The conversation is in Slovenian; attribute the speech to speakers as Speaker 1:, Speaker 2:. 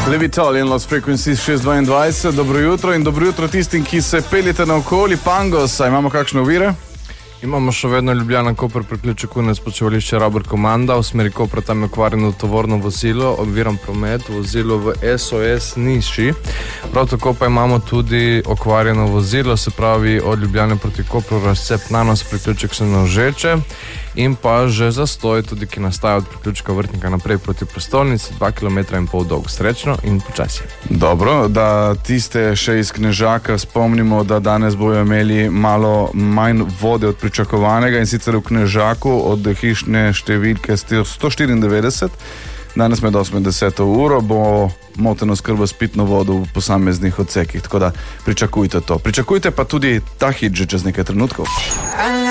Speaker 1: Levital in Lost Frequencies 622, dobro jutro in dobro jutro tistim, ki se peljete naokoli. Pangos, a imamo kakšne ovire?
Speaker 2: Imamo še vedno Ljubljana-Koper priključek Kunec počivališče Rabor Komanda, v smeri Kopra tam je okvarjeno tovorno vozilo, obviran promet, vozilo v SOS Niši. Prav tako pa imamo tudi okvarjeno vozilo, se pravi od Ljubljane proti Kopru razcep Nanos, priključek Senožeče in pa že zastoj tudi, ki nastaja od priključka Vrtnika naprej proti prestolnici, 2,5 km dolg. Srečno in počasi.
Speaker 1: Dobro, da tiste še iz Knežaka spomnimo, da danes bojo imeli malo manj vode od pričakovanega in sicer v Knežaku od hišne številke 194. Danes med 8 in 10 uro bo moteno skrbo s pitno vodo v posameznih odsekih, tako da pričakujte to. Pričakujte pa tudi ta hit že čez nekaj trenutkov.